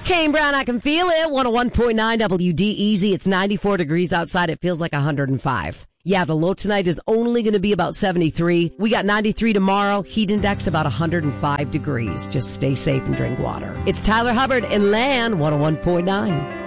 Kane Brown, I can feel it. 101.9 WD Easy. It's 94 degrees outside. It feels like 105. Yeah, the low tonight is only going to be about 73. We got 93 tomorrow. Heat index about 105 degrees. Just stay safe and drink water. It's Tyler Hubbard and Land 101.9.